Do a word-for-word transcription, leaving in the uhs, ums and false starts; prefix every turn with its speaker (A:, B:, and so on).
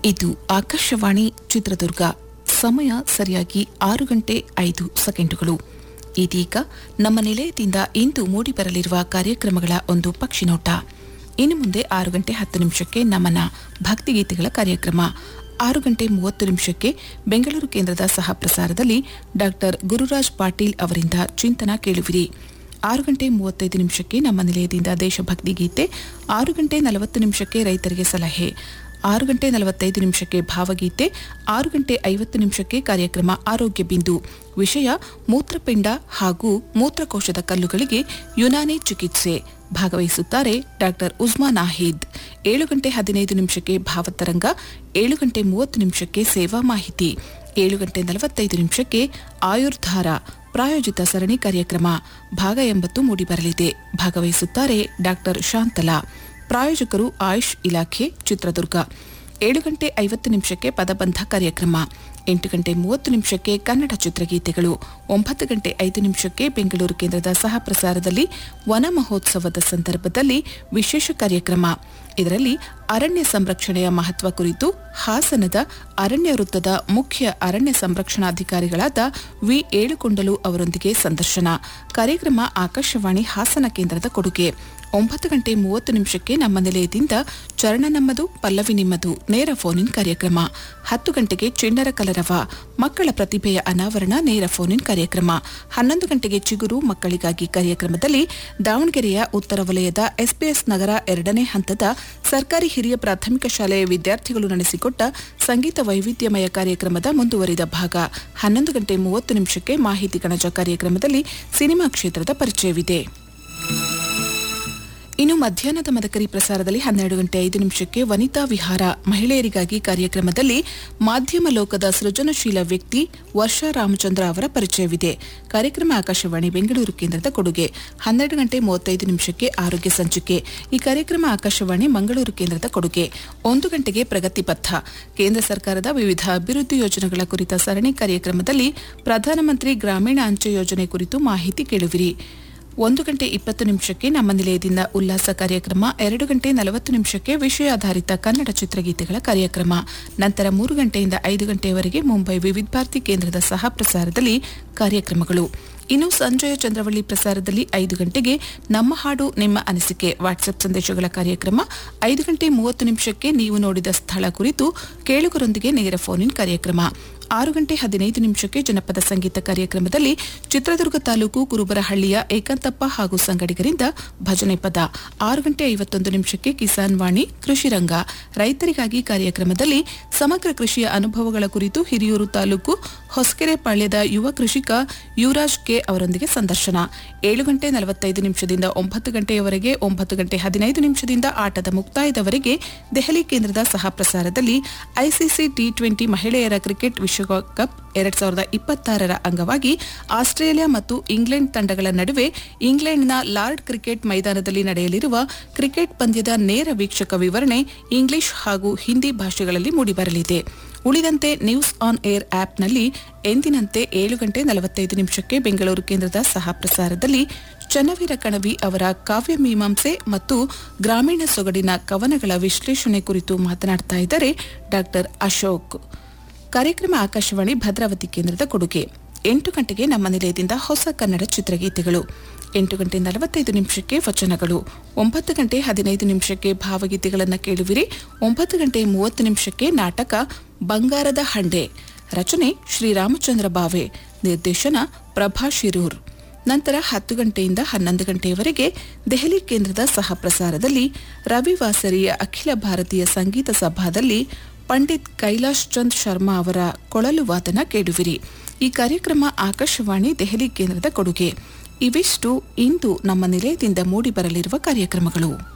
A: ಇದು ಆಕಾಶವಾಣಿ ಚಿತ್ರದುರ್ಗ. ಸಮಯ ಸರಿಯಾಗಿ ಆರು ಗಂಟೆ ಐದು ಸೆಕೆಂಡುಗಳು. ಇದೀಗ ನಮ್ಮ ನಿಲಯದಿಂದ ಇಂದು ಮೂಡಿಬರಲಿರುವ ಕಾರ್ಯಕ್ರಮಗಳ ಒಂದು ಪಕ್ಷಿನೋಟ. ಇನ್ನು ಮುಂದೆ ಆರು ಗಂಟೆ ಹತ್ತು ನಿಮಿಷಕ್ಕೆ ನಮನ ಭಕ್ತಿಗೀತೆಗಳ ಕಾರ್ಯಕ್ರಮ. ಆರು ಗಂಟೆ ಮೂವತ್ತು ನಿಮಿಷಕ್ಕೆ ಬೆಂಗಳೂರು ಕೇಂದ್ರದ ಸಹ ಪ್ರಸಾರದಲ್ಲಿ ಡಾಕ್ಟರ್ ಗುರುರಾಜ್ ಪಾಟೀಲ್ ಅವರಿಂದ ಚಿಂತನ ಕೇಳುವಿರಿ. ಆರು ಗಂಟೆ ಮೂವತ್ತೈದು ನಿಮಿಷಕ್ಕೆ ನಮ್ಮ ನಿಲಯದಿಂದ ದೇಶಭಕ್ತಿ ಗೀತೆ. ಆರು ಗಂಟೆ ನಲವತ್ತು ನಿಮಿಷಕ್ಕೆ ರೈತರಿಗೆ ಸಲಹೆ. ಆರು ಗಂಟೆ ನಲವತ್ತೈದು ನಿಮಿಷಕ್ಕೆ ಭಾವಗೀತೆ. ಆರು ಗಂಟೆ ಐವತ್ತು ನಿಮಿಷಕ್ಕೆ ಕಾರ್ಯಕ್ರಮ ಆರೋಗ್ಯ ಬಿಂದು. ವಿಷಯ ಮೂತ್ರಪಿಂಡ ಹಾಗೂ ಮೂತ್ರಕೋಶದ ಕಲ್ಲುಗಳಿಗೆ ಯುನಾನಿ ಚಿಕಿತ್ಸೆ. ಭಾಗವಹಿಸುತ್ತಾರೆ ಡಾಕ್ಟರ್ ಉಸ್ಮಾ ನಾಹಿದ್. ಏಳು ಗಂಟೆ ಹದಿನೈದು ನಿಮಿಷಕ್ಕೆ ಭಾವತರಂಗ. ಏಳು ಗಂಟೆ ಮೂವತ್ತು ನಿಮಿಷಕ್ಕೆ ಸೇವಾ ಮಾಹಿತಿ. ಏಳು ಗಂಟೆ ನಲವತ್ತೈದು ನಿಮಿಷಕ್ಕೆ ಆಯುರ್ಧಾರ ಪ್ರಾಯೋಜಿತ ಸರಣಿ ಕಾರ್ಯಕ್ರಮ ಭಾಗ ಎಂಬತ್ತು ಮೂಡಿಬರಲಿದೆ. ಭಾಗವಹಿಸುತ್ತಾರೆ ಡಾಕ್ಟರ್ ಶಾಂತಲಾ. ಪ್ರಾಯೋಜಕರು ಆಯುಷ್ ಇಲಾಖೆ, ಚಿತ್ರದುರ್ಗ. ಏಳು ಗಂಟೆ ಐವತ್ತು ನಿಮಿಷಕ್ಕೆ ಪದಬಂಧ ಕಾರ್ಯಕ್ರಮ. ಎಂಟು ಗಂಟೆ ಮೂವತ್ತು ನಿಮಿಷಕ್ಕೆ ಕನ್ನಡ ಚಿತ್ರಗೀತೆಗಳು. ಒಂಬತ್ತು ಗಂಟೆ ಐದು ನಿಮಿಷಕ್ಕೆ ಬೆಂಗಳೂರು ಕೇಂದ್ರದ ಸಹ ಪ್ರಸಾರದಲ್ಲಿ ವನ ಮಹೋತ್ಸವದ ಸಂದರ್ಭದಲ್ಲಿ ವಿಶೇಷ ಕಾರ್ಯಕ್ರಮ. ಇದರಲ್ಲಿ ಅರಣ್ಯ ಸಂರಕ್ಷಣೆಯ ಮಹತ್ವ ಕುರಿತು ಹಾಸನದ ಅರಣ್ಯ ವೃತ್ತದ ಮುಖ್ಯ ಅರಣ್ಯ ಸಂರಕ್ಷಣಾಧಿಕಾರಿಗಳಾದ ವಿ ಏಳುಕೊಂಡಲು ಅವರೊಂದಿಗೆ ಸಂದರ್ಶನ. ಕಾರ್ಯಕ್ರಮ ಆಕಾಶವಾಣಿ ಹಾಸನ ಕೇಂದ್ರದ ಕೊಡುಗೆ. ಒಂಬತ್ತು ಗಂಟೆ ಮೂವತ್ತು ನಿಮಿಷಕ್ಕೆ ನಮ್ಮ ನಿಲಯದಿಂದ ಚರಣ ನಮ್ಮದು ಪಲ್ಲವಿ ನಿಮ್ಮದು ನೇರ ಫೋನ್ ಇನ್ ಕಾರ್ಯಕ್ರಮ. ಹತ್ತು ಗಂಟೆಗೆ ಚಿಣ್ಣರ ಕಲರವ ಮಕ್ಕಳ ಪ್ರತಿಭೆಯ ಅನಾವರಣ ನೇರ ಫೋನ್ ಇನ್ ಕಾರ್ಯಕ್ರಮ. ಹನ್ನೊಂದು ಗಂಟೆಗೆ ಚಿಗುರು ಮಕ್ಕಳಿಗಾಗಿ ಕಾರ್ಯಕ್ರಮದಲ್ಲಿ ದಾವಣಗೆರೆಯ ಉತ್ತರ ವಲಯದ ಎಸ್ಪಿಎಸ್ ನಗರ ಎರಡನೇ ಹಂತದ ಸರ್ಕಾರಿ ಹಿರಿಯ ಪ್ರಾಥಮಿಕ ಶಾಲೆಯ ವಿದ್ಯಾರ್ಥಿಗಳು ನಡೆಸಿಕೊಟ್ಟ ಸಂಗೀತ ವೈವಿಧ್ಯಮಯ ಕಾರ್ಯಕ್ರಮದ ಮುಂದುವರಿದ ಭಾಗ. ಹನ್ನೊಂದು ಗಂಟೆ ಮೂವತ್ತು ನಿಮಿಷಕ್ಕೆ ಮಾಹಿತಿ ಕಣಜ ಕಾರ್ಯಕ್ರಮದಲ್ಲಿ ಸಿನಿಮಾ ಕ್ಷೇತ್ರದ ಪರಿಚಯವಿದೆ. ಇನ್ನು ಮಧ್ಯಾಹ್ನದ ಮದಕರಿ ಪ್ರಸಾರದಲ್ಲಿ ಹನ್ನೆರಡು ಗಂಟೆ ಐದು ನಿಮಿಷಕ್ಕೆ ವನಿತಾ ವಿಹಾರ ಮಹಿಳೆಯರಿಗಾಗಿ ಕಾರ್ಯಕ್ರಮದಲ್ಲಿ ಮಾಧ್ಯಮ ಲೋಕದ ಸೃಜನಶೀಲ ವ್ಯಕ್ತಿ ವರ್ಷಾ ರಾಮಚಂದ್ರ ಅವರ ಪರಿಚಯವಿದೆ. ಕಾರ್ಯಕ್ರಮ ಆಕಾಶವಾಣಿ ಬೆಂಗಳೂರು ಕೇಂದ್ರದ ಕೊಡುಗೆ. ಹನ್ನೆರಡು ಗಂಟೆ ಮೂವತ್ತೈದು ನಿಮಿಷಕ್ಕೆ ಆರೋಗ್ಯ ಸಂಚಿಕೆ. ಈ ಕಾರ್ಯಕ್ರಮ ಆಕಾಶವಾಣಿ ಮಂಗಳೂರು ಕೇಂದ್ರದ ಕೊಡುಗೆ. ಒಂದು ಗಂಟೆಗೆ ಪ್ರಗತಿ ಪಥ ಕೇಂದ್ರ ಸರ್ಕಾರದ ವಿವಿಧ ಅಭಿವೃದ್ಧಿ ಯೋಜನೆಗಳ ಕುರಿತ ಸರಣಿ ಕಾರ್ಯಕ್ರಮದಲ್ಲಿ ಪ್ರಧಾನಮಂತ್ರಿ ಗ್ರಾಮೀಣ ಅಂಚೆ ಯೋಜನೆ ಕುರಿತು ಮಾಹಿತಿ ಕೇಳುವಿರಿ. ಒಂದು ಗಂಟೆ ಇಪ್ಪತ್ತು ನಿಮಿಷಕ್ಕೆ ನಮ್ಮ ನಿಲಯದಿಂದ ಉಲ್ಲಾಸ ಕಾರ್ಯಕ್ರಮ. ಎರಡು ಗಂಟೆ ನಲವತ್ತು ನಿಮಿಷಕ್ಕೆ ವಿಷಯಾಧಾರಿತ ಕನ್ನಡ ಚಿತ್ರಗೀತೆಗಳ ಕಾರ್ಯಕ್ರಮ. ನಂತರ ಮೂರು ಗಂಟೆಯಿಂದ ಐದು ಗಂಟೆಯವರೆಗೆ ಮುಂಬೈ ವಿವಿಧ ಭಾರತಿ ಕೇಂದ್ರದ ಸಹ ಪ್ರಸಾರದಲ್ಲಿ ಕಾರ್ಯಕ್ರಮಗಳು. ಇನ್ನು ಸಂಜೆಯ ಚಂದ್ರವಳ್ಳಿ ಪ್ರಸಾರದಲ್ಲಿ ಐದು ಗಂಟೆಗೆ ನಮ್ಮ ಹಾಡು ನಿಮ್ಮ ಅನಿಸಿಕೆ ವಾಟ್ಸ್ಆಪ್ ಸಂದೇಶಗಳ ಕಾರ್ಯಕ್ರಮ. ಐದು ಗಂಟೆ ಮೂವತ್ತು ನಿಮಿಷಕ್ಕೆ ನೀವು ನೋಡಿದ ಸ್ಥಳ ಕುರಿತು ಕೇಳುಗರೊಂದಿಗೆ ನೇರ ಫೋನ್ ಇನ್ ಕಾರ್ಯಕ್ರಮ. ಆರು ಗಂಟೆ ಹದಿನೈದು ನಿಮಿಷಕ್ಕೆ ಜನಪದ ಸಂಗೀತ ಕಾರ್ಯಕ್ರಮದಲ್ಲಿ ಚಿತ್ರದುರ್ಗ ತಾಲೂಕು ಕುರುಬರಹಳ್ಳಿಯ ಏಕಾಂತಪ್ಪ ಹಾಗೂ ಸಂಗಡಿಗರಿಂದ ಭಜನೆ ಪದ. ಆರು ಗಂಟೆ ಐವತ್ತೊಂದು ನಿಮಿಷಕ್ಕೆ ಕಿಸಾನ್ ವಾಣಿ ಕೃಷಿ ರಂಗ ರೈತರಿಗಾಗಿ ಕಾರ್ಯಕ್ರಮದಲ್ಲಿ ಸಮಗ್ರ ಕೃಷಿಯ ಅನುಭವಗಳ ಕುರಿತು ಹಿರಿಯೂರು ತಾಲೂಕು ಹೊಸಕೆರೆಪಾಳ್ಯದ ಯುವ ಕೃಷಿಕ ಯುವರಾಜ್ ಕೆ ಅವರೊಂದಿಗೆ ಸಂದರ್ಶನ. ಏಳು ಗಂಟೆ ನಲವತ್ತೈದು ನಿಮಿಷದಿಂದ ಒಂಬತ್ತು ಗಂಟೆಯವರೆಗೆ. ಒಂಬತ್ತು ಗಂಟೆ ಹದಿನೈದು ನಿಮಿಷದಿಂದ ಆಟದ ಮುಕ್ತಾಯದವರೆಗೆ ದೆಹಲಿ ಕೇಂದ್ರದ ಸಹ ಪ್ರಸಾರದಲ್ಲಿ ಐಸಿಸಿ ಟಿ ಟ್ವೆಂಟಿ ಮಹಿಳೆಯರ ಕ್ರಿಕೆಟ್ ವಿಶ್ವಕಪ್ ಎರಡ್ ಸಾವಿರದ ಇಪ್ಪತ್ತಾರರ ಅಂಗವಾಗಿ ಆಸ್ಟ್ರೇಲಿಯಾ ಮತ್ತು ಇಂಗ್ಲೆಂಡ್ ತಂಡಗಳ ನಡುವೆ ಇಂಗ್ಲೆಂಡ್ನ ಲಾರ್ಡ್ ಕ್ರಿಕೆಟ್ ಮೈದಾನದಲ್ಲಿ ನಡೆಯಲಿರುವ ಕ್ರಿಕೆಟ್ ಪಂದ್ಯದ ನೇರ ವೀಕ್ಷಕ ವಿವರಣೆ ಇಂಗ್ಲಿಷ್ ಹಾಗೂ ಹಿಂದಿ ಭಾಷೆಗಳಲ್ಲಿ ಮೂಡಿಬರಲಿದೆ. ಉಳಿದಂತೆ ನ್ಯೂಸ್ ಆನ್ ಏರ್ ಆಪ್ನಲ್ಲಿ ಎಂದಿನಂತೆ ಏಳು ಗಂಟೆ ನಲವತ್ತೈದು ನಿಮಿಷಕ್ಕೆ ಬೆಂಗಳೂರು ಕೇಂದ್ರದ ಸಹ ಪ್ರಸಾರದಲ್ಲಿ ಚನ್ನವೀರ ಕಣವಿ ಅವರ ಕಾವ್ಯ ಮೀಮಾಂಸೆ ಮತ್ತು ಗ್ರಾಮೀಣ ಸೊಗಡಿನ ಕವನಗಳ ವಿಶ್ಲೇಷಣೆ ಕುರಿತು ಮಾತನಾಡ್ತಾ ಇದ್ದಾರೆ ಡಾಕ್ಟರ್ ಅಶೋಕ್. ಕಾರ್ಯಕ್ರಮ ಆಕಾಶವಾಣಿ ಭದ್ರಾವತಿ ಕೇಂದ್ರದ ಕೊಡುಗೆ. ಎಂಟು ಗಂಟೆಗೆ ನಮ್ಮ ನಿಲಯದಿಂದ ಹೊಸ ಕನ್ನಡ ಚಿತ್ರಗೀತೆಗಳು. ಎಂಟು ಗಂಟೆ ನಲವತ್ತೈದು ನಿಮಿಷಕ್ಕೆ ವಚನಗಳು. ಒಂಬತ್ತು ಗಂಟೆ ಹದಿನೈದು ನಿಮಿಷಕ್ಕೆ ಭಾವಗೀತೆಗಳನ್ನು ಕೇಳುವಿರಿ. ಒಂಬತ್ತು ಗಂಟೆ ಮೂವತ್ತು ನಿಮಿಷಕ್ಕೆ ನಾಟಕ ಬಂಗಾರದ ಹಂಡೆ. ರಚನೆ ಶ್ರೀರಾಮಚಂದ್ರ ಬಾವೆ. ನಿರ್ದೇಶನ ಪ್ರಭಾ ಶಿರೂರ್. ನಂತರ ಹತ್ತು ಗಂಟೆಯಿಂದ ಹನ್ನೊಂದು ಗಂಟೆಯವರೆಗೆ ದೆಹಲಿ ಕೇಂದ್ರದ ಸಹ ಪ್ರಸಾರದಲ್ಲಿ ರವಿವಾಸರಿಯ ಅಖಿಲ ಭಾರತೀಯ ಸಂಗೀತ ಸಭಾದಲ್ಲಿ ಪಂಡಿತ್ ಕೈಲಾಶ್ ಚಂದ್ ಶರ್ಮಾ ಅವರ ಕೊಳಲು ವಾದನ ಕೇಳುವಿರಿ. ಈ ಕಾರ್ಯಕ್ರಮ ಆಕಾಶವಾಣಿ ದೆಹಲಿ ಕೇಂದ್ರದ ಕೊಡುಗೆ. ಇವಿಷ್ಟು ಇಂದು ನಮ್ಮ ನಿಲಯದಿಂದ ಮೂಡಿಬರಲಿರುವ ಕಾರ್ಯಕ್ರಮಗಳು.